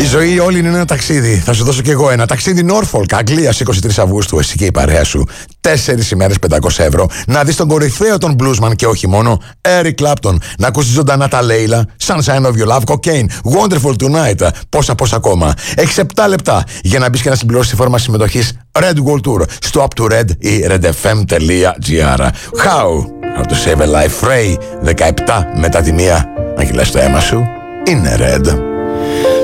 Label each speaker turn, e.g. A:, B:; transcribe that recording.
A: ζωή όλη είναι ένα ταξίδι. Θα σου δώσω κι εγώ ένα ταξίδι. Norfolk, Αγγλία, 23 Αυγούστου. Εσύ και η παρέα σου. 4 ημέρες, 500 ευρώ. Να δεις τον κορυφαίο των bluesman και όχι μόνο, Eric Clapton. Να ακούσεις ζωντανά τα Layla, Sunshine of Your Love, Cocaine, Wonderful Tonight. Πόσα ακόμα. Έχεις 7 λεπτά για να μπεις και να συμπληρώσεις τη φόρμα συμμετοχής Red World Tour στο Up to Red ή redfm.gr. How to save a life. Frey, 17 μετά τη 1. Αν κυλάς το αίμα σου, είναι Red.